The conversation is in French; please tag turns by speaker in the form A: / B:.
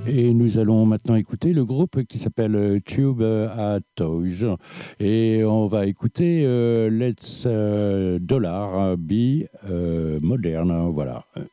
A: Et nous allons maintenant écouter le groupe qui s'appelle Tube at Toys. Et on va écouter Let's Dollar Be Modern. Voilà.